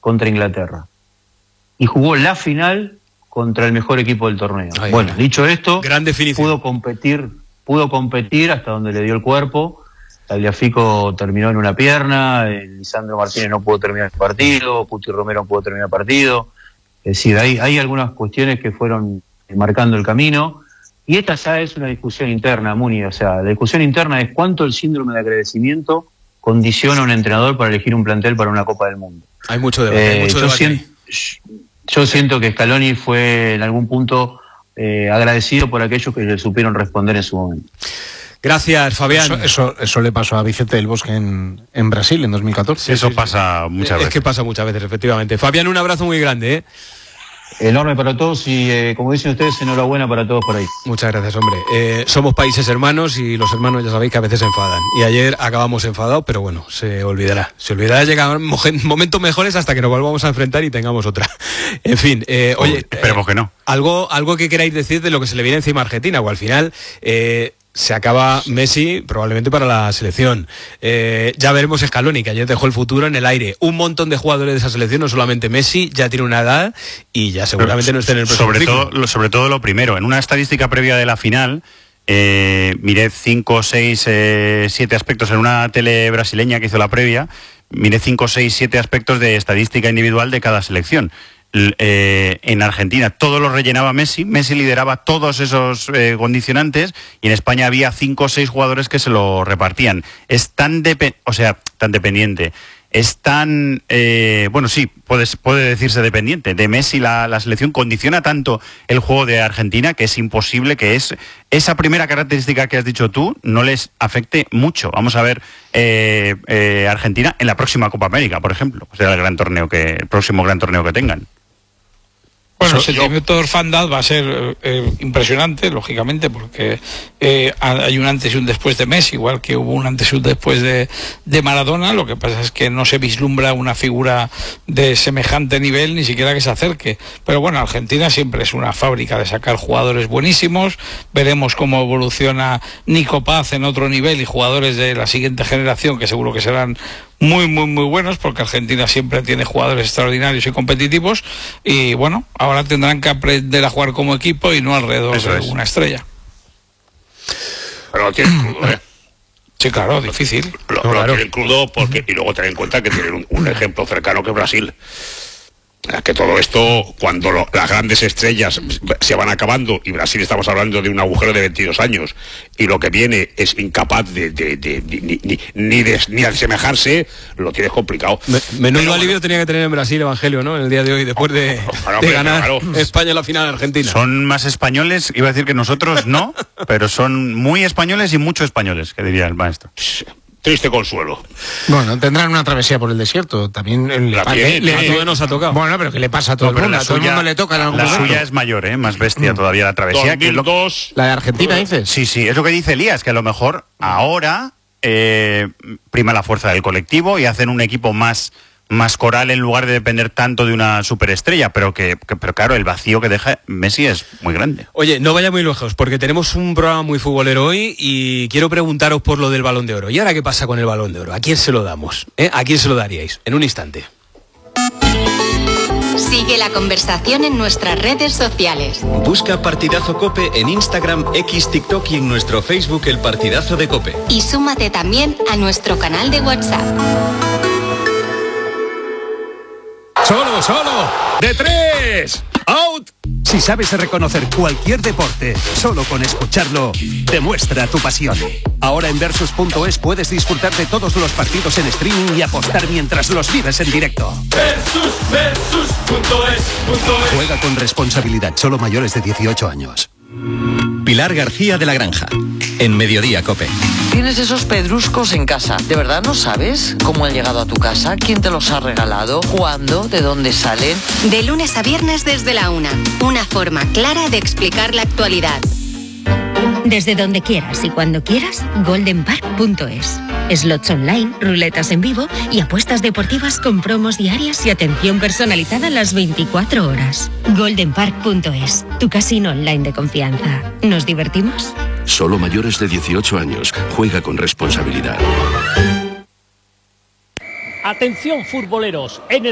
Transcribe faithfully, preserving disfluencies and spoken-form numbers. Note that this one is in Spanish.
contra Inglaterra. Y jugó la final contra el mejor equipo del torneo. Ay, bueno, ay. dicho esto, gran definición. pudo competir, pudo competir hasta donde le dio el cuerpo. Tagliafico terminó en una pierna, Lisandro Martínez no pudo terminar el partido, Cuti Romero no pudo terminar el partido. Es decir, hay, hay algunas cuestiones que fueron marcando el camino. Y esta ya es una discusión interna, Muni. O sea, la discusión interna es cuánto el síndrome de agradecimiento condiciona a un entrenador para elegir un plantel para una Copa del Mundo. Hay mucho debate. Eh, hay mucho yo, debate siento, yo siento que Scaloni fue en algún punto eh, agradecido por aquellos que le supieron responder en su momento. Gracias, Fabián. Eso, eso, eso le pasó a Vicente del Bosque en, en Brasil en dos mil catorce. Sí, eso sí, pasa sí. muchas es veces. Es que pasa muchas veces, efectivamente. Fabián, un abrazo muy grande, ¿eh? Enorme para todos y, eh, como dicen ustedes, enhorabuena para todos por ahí. Muchas gracias, hombre. Eh, somos países hermanos y los hermanos ya sabéis que a veces se enfadan. Y ayer acabamos enfadados, pero bueno, se olvidará. Se olvidará, llegar momentos mejores hasta que nos volvamos a enfrentar y tengamos otra. En fin, eh, oye... Uy, esperemos eh, que no. Algo, algo que queráis decir de lo que se le viene encima a Argentina, o al final... Eh, se acaba Messi probablemente para la selección. Eh, ya veremos Scaloni, que ayer dejó el futuro en el aire. Un montón de jugadores de esa selección, no solamente Messi, ya tiene una edad y ya seguramente Pero, no esté en el próximo sobre ciclo. todo, sobre todo lo primero, en una estadística previa de la final, eh, miré cinco, seis, eh, siete aspectos en una tele brasileña que hizo la previa, miré cinco, seis, siete aspectos de estadística individual de cada selección. Eh, en Argentina todo lo rellenaba Messi, Messi lideraba todos esos eh, condicionantes y en España había cinco o seis jugadores que se lo repartían. Es tan, depe- o sea, tan dependiente, es tan, eh, bueno sí, puede, puede decirse dependiente, de Messi la, la selección condiciona tanto el juego de Argentina que es imposible que es, esa primera característica que has dicho tú no les afecte mucho. Vamos a ver eh, eh, Argentina en la próxima Copa América, por ejemplo, o sea, el gran torneo que, el próximo gran torneo que tengan. Bueno, el sentimiento de orfandad va a ser eh, impresionante, lógicamente, porque eh, hay un antes y un después de Messi, igual que hubo un antes y un después de, de Maradona. Lo que pasa es que no se vislumbra una figura de semejante nivel, ni siquiera que se acerque. Pero bueno, Argentina siempre es una fábrica de sacar jugadores buenísimos. Veremos cómo evoluciona Nico Paz en otro nivel y jugadores de la siguiente generación, que seguro que serán muy, muy, muy buenos, porque Argentina siempre tiene jugadores extraordinarios y competitivos, y bueno, ahora tendrán que aprender a jugar como equipo y no alrededor Eso de es. una estrella. Pero lo tienen crudo, ¿eh? Sí, claro, difícil. Lo, claro. lo tienen crudo porque, y luego ten en cuenta que tienen un, un ejemplo cercano que es Brasil. Que todo esto, cuando lo, las grandes estrellas se van acabando, y Brasil estamos hablando de un agujero de veintidós años, y lo que viene es incapaz de, de, de, de ni, ni, ni de ni asemejarse, lo tienes complicado. Me, menudo Pero, alivio bueno, tenía que tener en Brasil Evangelio, ¿no? En el día de hoy, después de, claro, de hombre, ganar claro. España la final en Argentina. Son más españoles, iba a decir que nosotros no, pero son muy españoles y mucho españoles, que diría el maestro. Triste consuelo. Bueno, tendrán una travesía por el desierto. También le, La pa- tiene, le- le- A todos nos ha tocado. Bueno, pero que le pasa a todo No, el pero mundo. la A todo el suya- mundo le toca en algún La momento. suya es mayor, ¿eh? Más bestia todavía la travesía. Que es lo- dos mil dos La de Argentina, dices. Sí, sí, es lo que dice Elías, que a lo mejor ahora eh, prima la fuerza del colectivo y hacen un equipo más, más coral en lugar de depender tanto de una superestrella, pero que, que pero claro, el vacío que deja Messi es muy grande. Oye, no vaya muy lejos, porque tenemos un programa muy futbolero hoy y quiero preguntaros por lo del Balón de Oro. ¿Y ahora qué pasa con el Balón de Oro? ¿A quién se lo damos? ¿Eh? ¿A quién se lo daríais? En un instante. Sigue la conversación en nuestras redes sociales. Busca Partidazo Cope en Instagram, X, TikTok y en nuestro Facebook El Partidazo de Cope. Y súmate también a nuestro canal de WhatsApp. Solo, solo, de tres, out. Si sabes reconocer cualquier deporte, solo con escucharlo, demuestra tu pasión. Ahora en Versus punto es puedes disfrutar de todos los partidos en streaming y apostar mientras los vives en directo. Versus, Versus punto es, punto es. Juega con responsabilidad, solo mayores de dieciocho años. Pilar García de la Granja, en Mediodía Cope. Tienes esos pedruscos en casa. ¿De verdad no sabes cómo han llegado a tu casa? ¿Quién te los ha regalado? ¿Cuándo? ¿De dónde salen? De lunes a viernes desde la una. Una forma clara de explicar la actualidad. Desde donde quieras y cuando quieras, golden park punto es. Slots online, ruletas en vivo y apuestas deportivas con promos diarias y atención personalizada las veinticuatro horas. golden park punto es, tu casino online de confianza. ¿Nos divertimos? Solo mayores de dieciocho años. Juega con responsabilidad. Atención futboleros, en el